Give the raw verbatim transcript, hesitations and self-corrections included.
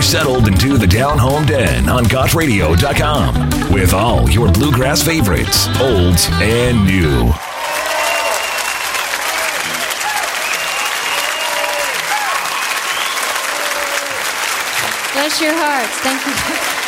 You're settled into the Down Home Den on Got Radio dot com with all your bluegrass favorites, old and new. Bless your hearts. Thank you.